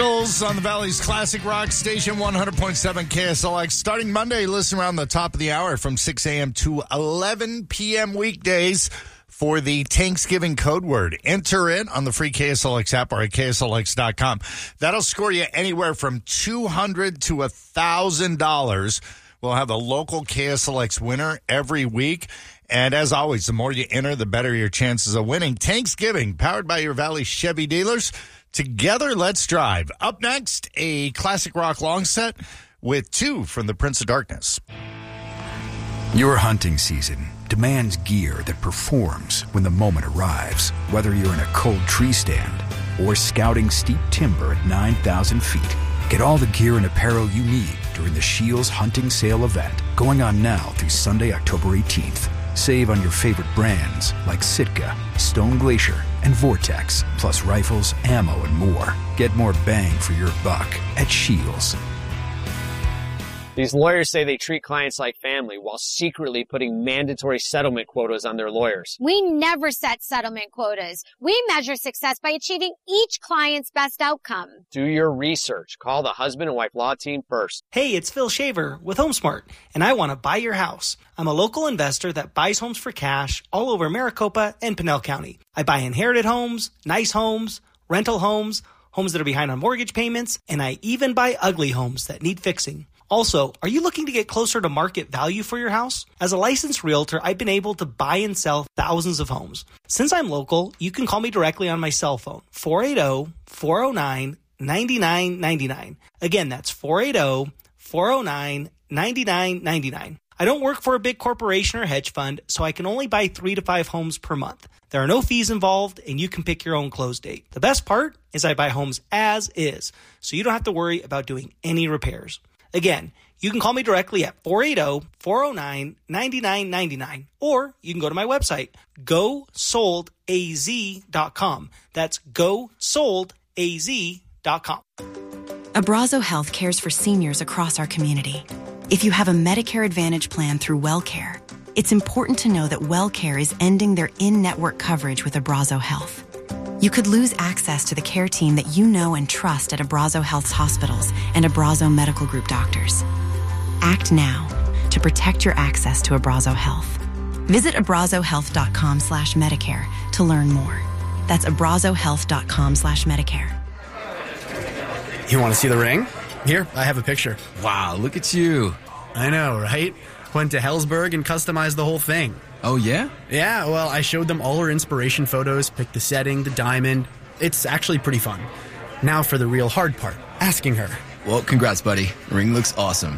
On the Valley's Classic Rock Station, 100.7 KSLX. Starting Monday, listen around the top of the hour from 6 a.m. to 11 p.m. weekdays for the Thanksgiving code word. Enter it on the free KSLX app or at KSLX.com. That'll score you anywhere from $200 to $1,000. We'll have a local KSLX winner every week. And as always, the more you enter, the better your chances of winning. Thanksgiving, powered by your Valley Chevy dealers. Together, let's drive. Up next, a classic rock long set with two from the Prince of Darkness. Your hunting season demands gear that performs when the moment arrives. Whether you're in a cold tree stand or scouting steep timber at 9,000 feet, get all the gear and apparel you need during the Scheels Hunting Sale event going on now through Sunday, October 18th. Save on your favorite brands like Sitka, Stone Glacier, and Vortex, plus rifles, ammo, and more. Get more bang for your buck at Scheels. These lawyers say they treat clients like family while secretly putting mandatory settlement quotas on their lawyers. We never set settlement quotas. We measure success by achieving each client's best outcome. Do your research. Call the husband and wife law team first. Hey, it's Phil Shaver with HomeSmart, and I want to buy your house. I'm a local investor that buys homes for cash all over Maricopa and Pinell County. I buy inherited homes, nice homes, rental homes, homes that are behind on mortgage payments, and I even buy ugly homes that need fixing. Also, are you looking to get closer to market value for your house? As a licensed realtor, I've been able to buy and sell thousands of homes. Since I'm local, you can call me directly on my cell phone, 480-409-9999. Again, that's 480-409-9999. I don't work for a big corporation or hedge fund, so I can only buy 3 to 5 homes per month. There are no fees involved, and you can pick your own close date. The best part is I buy homes as is, so you don't have to worry about doing any repairs. Again, you can call me directly at 480-409-9999, or you can go to my website, gosoldaz.com. That's gosoldaz.com. Abrazo Health cares for seniors across our community. If you have a Medicare Advantage plan through WellCare, it's important to know that WellCare is ending their in-network coverage with Abrazo Health. You could lose access to the care team that you know and trust at Abrazo Health's hospitals and Abrazo Medical Group doctors. Act now to protect your access to Abrazo Health. Visit abrazohealth.com/Medicare to learn more. That's abrazohealth.com/Medicare. You want to see the ring? Here, I have a picture. Wow, look at you. I know, right? Went to Helzberg and customized the whole thing. Oh, yeah? Yeah, well, I showed them all her inspiration photos, picked the setting, the diamond. It's actually pretty fun. Now for the real hard part, asking her. Well, congrats, buddy. The ring looks awesome.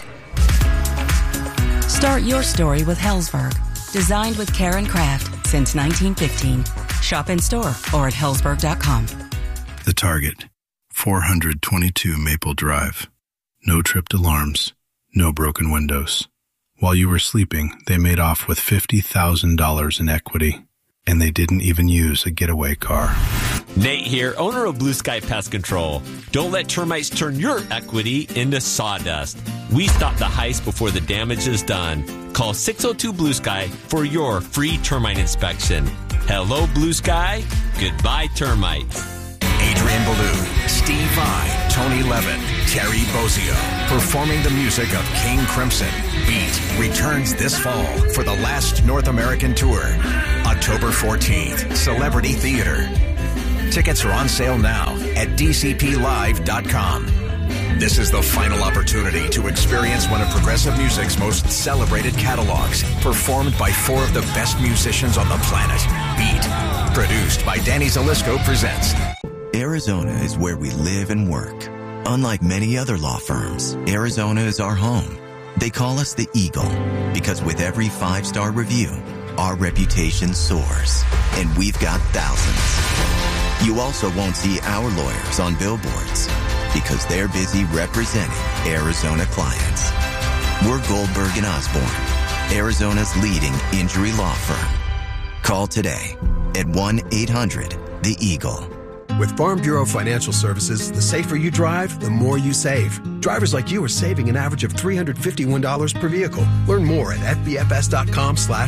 Start your story with Helzberg. Designed with care and craft since 1915. Shop in store or at helzberg.com. The Target, 422 Maple Drive. No tripped alarms, no broken windows. While you were sleeping, they made off with $50,000 in equity, and they didn't even use a getaway car. Nate here, owner of Blue Sky Pest Control. Don't let termites turn your equity into sawdust. We stop the heist before the damage is done. Call 602 Blue Sky for your free termite inspection. Hello, Blue Sky. Goodbye, termites. Adrian Ballou, Steve Vai, Tony Levin, Terry Bozzio, performing the music of King Crimson. Beat returns this fall for the last North American tour. October 14th, Celebrity Theater. Tickets are on sale now at dcplive.com. This is the final opportunity to experience one of progressive music's most celebrated catalogs, performed by 4 of the best musicians on the planet. Beat, produced by Danny Zalisco, presents. Arizona is where we live and work. Unlike many other law firms, Arizona is our home. They call us the Eagle because with every 5-star review, our reputation soars, and we've got thousands. You also won't see our lawyers on billboards because they're busy representing Arizona clients. We're Goldberg and Osborne, Arizona's leading injury law firm. Call today at 1-800-THE-EAGLE. With Farm Bureau Financial Services, the safer you drive, the more you save. Drivers like you are saving an average of $351 per vehicle. Learn more at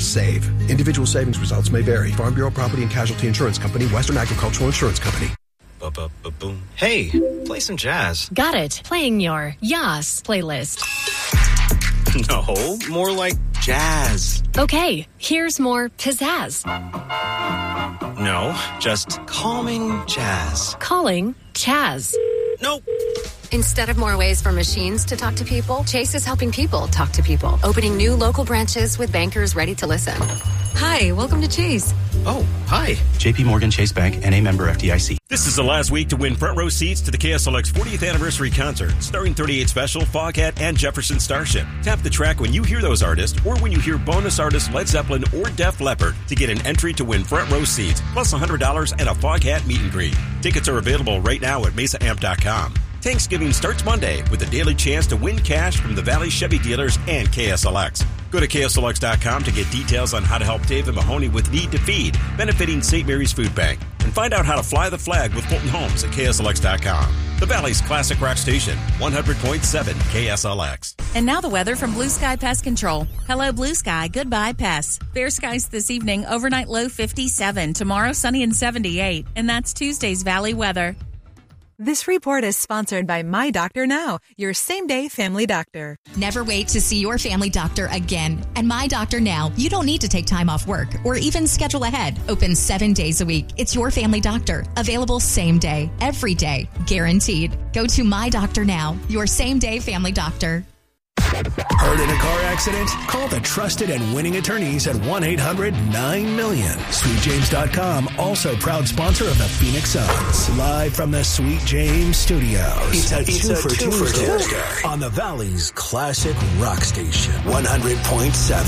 fbfs.com/save. Individual savings results may vary. Farm Bureau Property and Casualty Insurance Company, Western Agricultural Insurance Company. Boom. Hey, play some jazz. Got it. Playing your Yas playlist. No, more like jazz. Okay, here's more pizzazz. No, just calming jazz. Calling Chaz. Nope. Instead of more ways for machines to talk to people, Chase is helping people talk to people, opening new local branches with bankers ready to listen. Hi, welcome to Chase. Oh, hi. JP Morgan Chase Bank, NA member FDIC. This is the last week to win front row seats to the KSLX 40th anniversary concert, starring 38 Special, Foghat, and Jefferson Starship. Tap the track when you hear those artists, or when you hear bonus artists Led Zeppelin or Def Leppard to get an entry to win front row seats, plus $100 and a Foghat meet and greet. Tickets are available right now at mesaamp.com. Thanksgiving starts Monday with a daily chance to win cash from the Valley Chevy dealers and KSLX. Go to KSLX.com to get details on how to help Dave and Mahoney with Need to Feed, benefiting St. Mary's Food Bank. And find out how to fly the flag with Fulton Homes at KSLX.com. The Valley's classic rock station, 100.7 KSLX. And now the weather from Blue Sky Pest Control. Hello, Blue Sky. Goodbye, pests. Fair skies this evening. Overnight low 57. Tomorrow, sunny and 78. And that's Tuesday's Valley weather. This report is sponsored by My Doctor Now, your same-day family doctor. Never wait to see your family doctor again. At My Doctor Now, you don't need to take time off work or even schedule ahead. Open 7 days a week. It's your family doctor. Available same day, every day, guaranteed. Go to My Doctor Now, your same-day family doctor. Hurt in a car accident? Call the trusted and winning attorneys at 1-800-9-MILLION. SweetJames.com, also proud sponsor of the Phoenix Suns. Live from the Sweet James Studios. It's a two for Tuesday on the Valley's classic rock station, 100.7